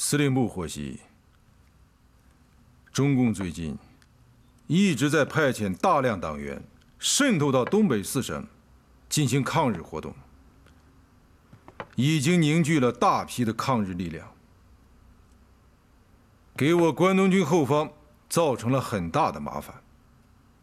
司令部获悉，中共最近一直在派遣大量党员渗透到东北4省进行抗日活动，已经凝聚了大批的抗日力量，给我关东军后方造成了很大的麻烦。